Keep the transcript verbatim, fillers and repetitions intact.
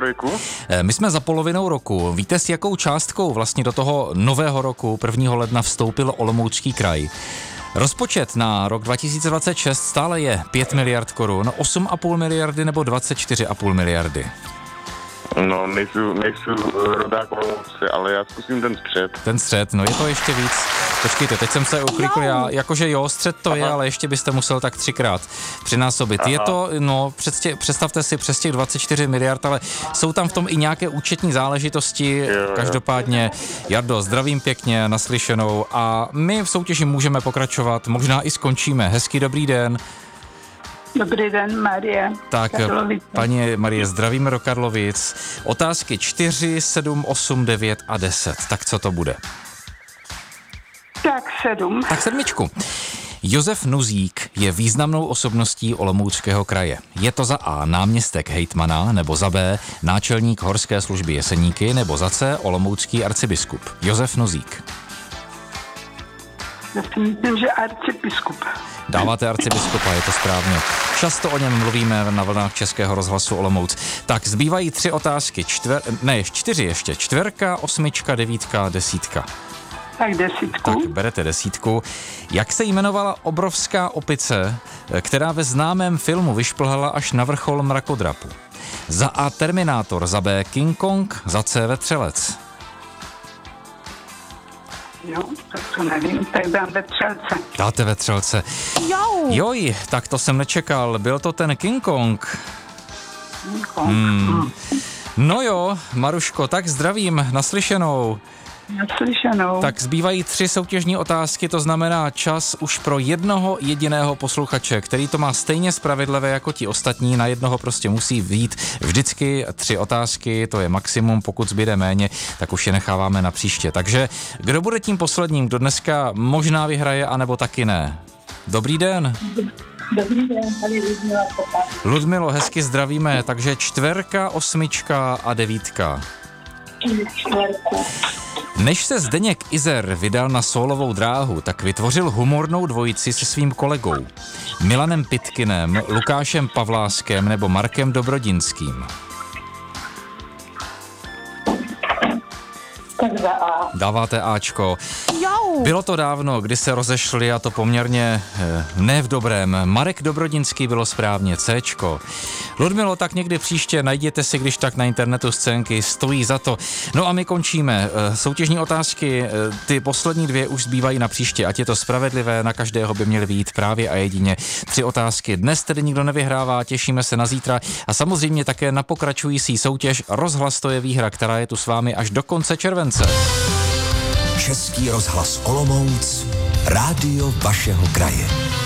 trojku? My jsme za polovinou roku. Víte, s jakou částkou vlastně do toho nového roku prvního ledna vstoupil Olomoucký kraj? Rozpočet na rok dva tisíce dvacet šest stále je pět miliard korun, osm a půl miliardy nebo dvacet čtyři a půl miliardy? No, nejsou, nejsou rodák Olomouci, ale já zkusím ten střed. Ten střed, no je to ještě víc. Počkejte, teď jsem se uklikl, já, jakože jo, střed to Aha. je, ale ještě byste musel tak třikrát přinásobit. Aha. Je to, no, předstě, představte si přes těch dvacet čtyři miliard, ale jsou tam v tom i nějaké účetní záležitosti. Jo, jo. Každopádně, Jardo, zdravím pěkně, naslyšenou a my v soutěži můžeme pokračovat, možná i skončíme. Hezký dobrý den. Dobrý den, Marie. Tak, Karlovice. Paní Marie, zdravíme do Karlovic. Otázky čtyři, sedm, osm, devět a deset. Tak co to bude? Tak sedm. Tak sedmičku. Josef Nuzík je významnou osobností Olomouckého kraje. Je to za A náměstek hejtmana, nebo za B náčelník horské služby Jeseníky, nebo za C olomoucký arcibiskup. Josef Nuzík. Já si myslím, že arcibiskup. Dáváte arcibiskupa, je to správně. Často o něm mluvíme na vlnách Českého rozhlasu Olomouc. Tak zbývají tři otázky. Čtver, ne, čtyři ještě. Čtverka, osmička, devítka, desítka. Tak desítku. Tak berete desítku. Jak se jmenovala obrovská opice, která ve známém filmu vyšplhala až na vrchol mrakodrapu? Za A Terminátor, za B King Kong, za C Vetřelec. Jo, tak to nevím, tak dám Vetřelce. Dáte Vetřelce. Jo. Joj, tak to jsem nečekal. Byl to ten King Kong. King Kong. Hmm. No jo, Maruško, tak zdravím, naslyšenou. Naslyšenou. Tak zbývají tři soutěžní otázky, to znamená čas už pro jednoho jediného posluchače, který to má stejně spravedlivé jako ti ostatní, na jednoho prostě musí vyjít vždycky tři otázky, to je maximum, pokud zbyde méně, tak už je necháváme na příště. Takže kdo bude tím posledním, kdo dneska možná vyhraje, anebo taky ne? Dobrý den. Dobrý den, tady Ludmila. Ludmilo, hezky zdravíme, takže čtverka, osmička a devítka. Čtverku. Než se Zdeněk Izer vydal na sólovou dráhu, tak vytvořil humornou dvojici se svým kolegou. Milanem Pitkinem, Lukášem Pavláskem nebo Markem Dobrodinským. Tak za A. Dáváte Ačko. Jo. Bylo to dávno, kdy se rozešli a to poměrně eh, ne v dobrém. Marek Dobrodinský bylo správně Cčko. Ludmilo, tak někdy příště najděte si, když tak na internetu scénky, stojí za to. No a my končíme. Soutěžní otázky, ty poslední dvě už zbývají na příště, ať je to spravedlivé, na každého by měly vyjít právě a jedině tři otázky. Dnes tedy nikdo nevyhrává, těšíme se na zítra a samozřejmě také na pokračující soutěž Rozhlas to je výhra, která je tu s vámi až do konce července. Český rozhlas Olomouc, rádio vašeho kraje.